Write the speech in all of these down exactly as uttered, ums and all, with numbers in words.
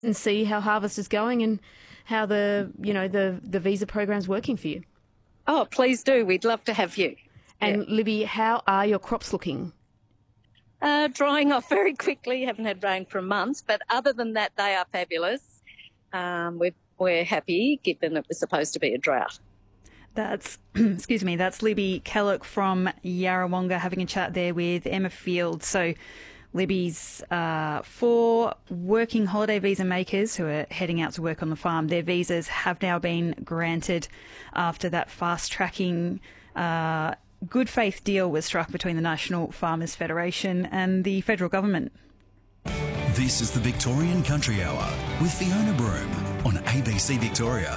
and see how harvest is going and how the, you know, the, the visa program's working for you. Oh, please do. We'd love to have you. And yeah. Libby, how are your crops looking? Uh, drying off very quickly. Haven't had rain for months, but other than that, they are fabulous. Um, we're, we're happy, given it was supposed to be a drought. That's, excuse me, that's Libby Kellogg from Yarrawonga having a chat there with Emma Field. So Libby's uh, for working holiday visa makers who are heading out to work on the farm. Their visas have now been granted after that fast-tracking uh, good faith deal was struck between the National Farmers Federation and the federal government. This is the Victorian Country Hour with Fiona Broome on A B C Victoria.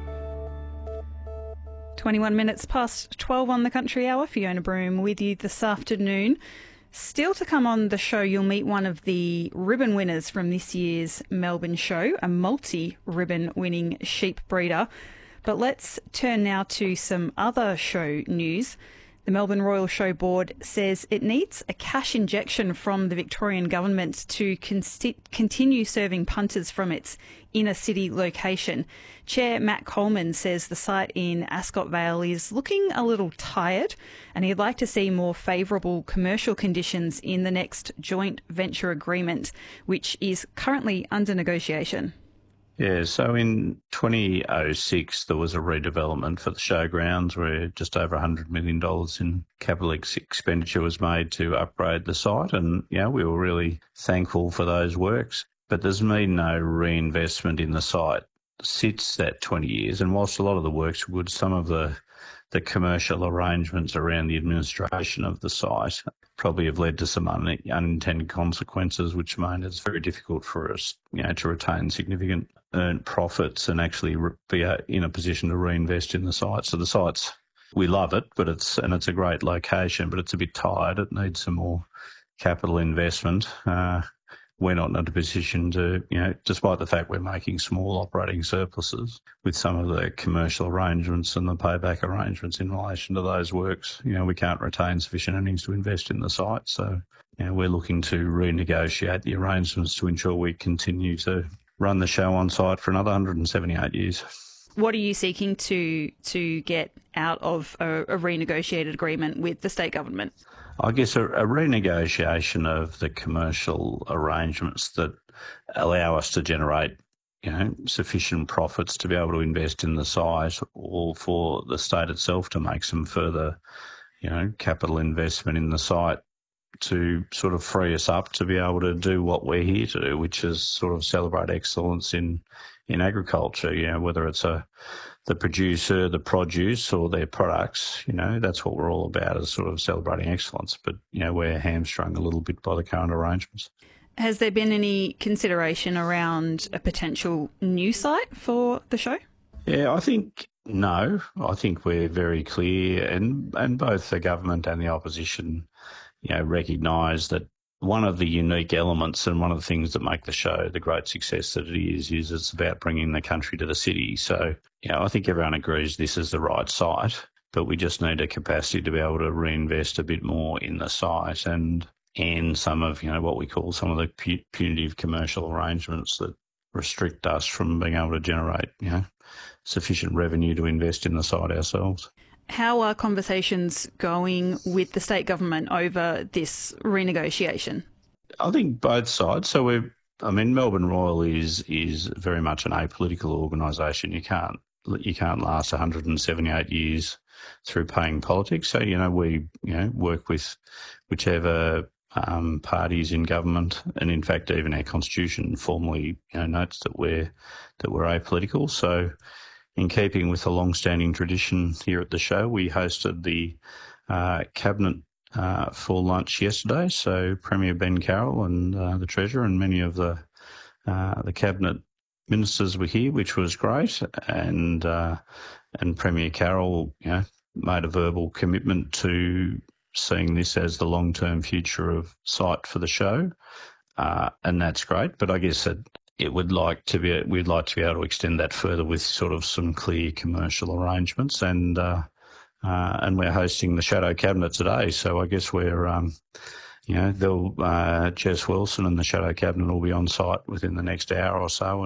twenty-one minutes past twelve on the Country Hour. Fiona Broome with you this afternoon. Still to come on the show, you'll meet one of the ribbon winners from this year's Melbourne show, a multi-ribbon winning sheep breeder. But let's turn now to some other show news. The Melbourne Royal Show Board says it needs a cash injection from the Victorian government to con- continue serving punters from its inner city location. Chair Matt Coleman says the site in Ascot Vale is looking a little tired and he'd like to see more favourable commercial conditions in the next joint venture agreement, which is currently under negotiation. Yeah, so in twenty oh six there was a redevelopment for the showgrounds where just over one hundred million dollars in capital ex- expenditure was made to upgrade the site, and you know, we were really thankful for those works. But there's been no reinvestment in the site since that twenty years, and whilst a lot of the works were good, some of the the commercial arrangements around the administration of the site probably have led to some un- unintended consequences, which mean it's very difficult for us, you know, to retain significant earned profits and actually re- be a, in a position to reinvest in the site. So the site's, we love it, but it's and it's a great location, but it's a bit tired. It needs some more capital investment. Uh, we're not in a position to, you know, despite the fact we're making small operating surpluses with some of the commercial arrangements and the payback arrangements in relation to those works, you know, we can't retain sufficient earnings to invest in the site. So, you know, we're looking to renegotiate the arrangements to ensure we continue to run the show on site for another one hundred seventy-eight years. What are you seeking to to get out of a, a renegotiated agreement with the state government? I guess a, a renegotiation of the commercial arrangements that allow us to generate, you know, sufficient profits to be able to invest in the site, or for the state itself to make some further, you know, capital investment in the site to sort of free us up to be able to do what we're here to do, which is sort of celebrate excellence in, in agriculture, you know, whether it's a the producer, the produce or their products, you know, that's what we're all about, is sort of celebrating excellence. But, you know, we're hamstrung a little bit by the current arrangements. Has there been any consideration around a potential new site for the show? Yeah, I think no. I think we're very clear, and, and both the government and the opposition, you know, recognise that one of the unique elements and one of the things that make the show the great success that it is, is it's about bringing the country to the city. So, you know, I think everyone agrees this is the right site, but we just need a capacity to be able to reinvest a bit more in the site and and some of, you know, what we call some of the pu- punitive commercial arrangements that restrict us from being able to generate, you know, sufficient revenue to invest in the site ourselves. How are conversations going with the state government over this renegotiation? I think both sides. So we're, I mean, Melbourne Royal is is very much an apolitical organisation. You can't you can't last one hundred seventy-eight years through paying politics. So, you know, we, you know, work with whichever um, parties in government, and in fact, even our constitution formally, you know, notes that we're that we're apolitical. So, in keeping with the long-standing tradition here at the show, we hosted the uh, cabinet uh, for lunch yesterday. So Premier Ben Carroll and uh, the Treasurer and many of the uh, the cabinet ministers were here, which was great. And uh, and Premier Carroll, you know, made a verbal commitment to seeing this as the long-term future of site for the show, uh, and that's great. But I guess that it would like to be, we'd like to be able to extend that further with sort of some clear commercial arrangements, and uh, uh, and we're hosting the Shadow Cabinet today, so I guess we're um, you know, they'll uh, Jess Wilson and the Shadow Cabinet will be on site within the next hour or so.